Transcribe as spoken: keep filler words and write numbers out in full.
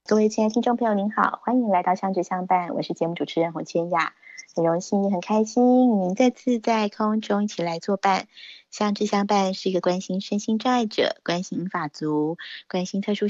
各位亲爱的听众朋友您好，欢迎来到相知相伴，我是节目主持人洪千雅，很荣幸也很开心与您再次在空中一起来作伴。相知相伴是一个关心身心障碍者，关心法族，关心特殊